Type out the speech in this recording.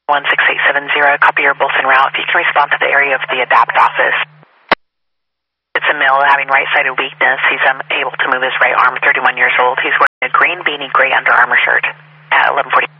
16870, copy your both en route. If you can respond to the area of the ADAPT office. It's a male having right-sided weakness. He's able to move his right arm, 31 years old. He's wearing a green beanie, gray Under Armour shirt at 1140.